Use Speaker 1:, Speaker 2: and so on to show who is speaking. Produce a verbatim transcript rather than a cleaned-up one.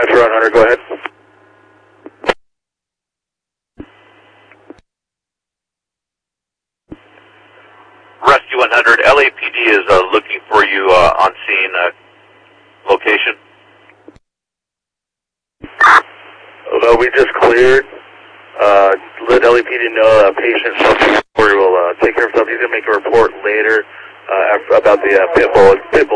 Speaker 1: Metro one hundred, go ahead.
Speaker 2: Rescue one hundred, L A P D is uh, looking for you uh, on scene uh, location.
Speaker 1: Although we just cleared, uh, let L A P D know a patient subject will uh, take care of stuff. He's going to make a report later uh, about the uh, pit bull. Pit